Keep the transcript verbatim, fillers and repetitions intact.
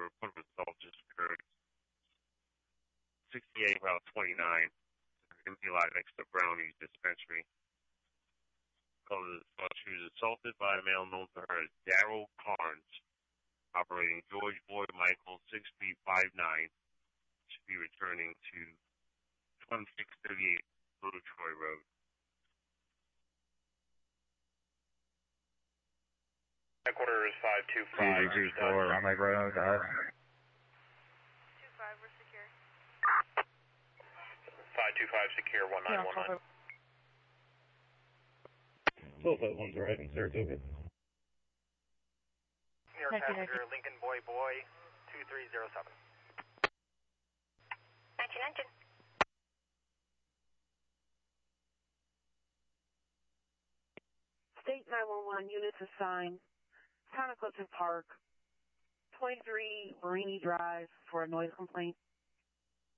report of assault just occurred. sixty-eight, Route twenty-nine, empty lot next to Brownie's Dispensary. Called she was assaulted by a male known to her as Daryl Carnes, operating George Boyd Michael, six feet five nine. Should be returning to twenty-six thirty-eight Little Troy Road. Headquarters five two five. two four, I'm like right on that. two five, we're secure. five two five, secure, one nine one nine. twelve at one driving, sir, it's okay. New York passenger, Lincoln Boy Boy, two three zero seven. nineteen engine. State nine one one, units assigned. Town of Clifton Park, twenty-three Marini Drive for a noise complaint.